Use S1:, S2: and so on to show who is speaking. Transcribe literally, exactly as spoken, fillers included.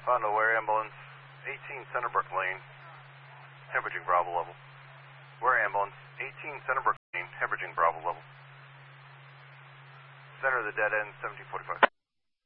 S1: Found Ware ambulance, eighteen Centerbrook Lane, hemorrhaging Bravo level. Ware ambulance, eighteen Centerbrook Lane, hemorrhaging Bravo level. Center of the dead end, seventeen forty-five.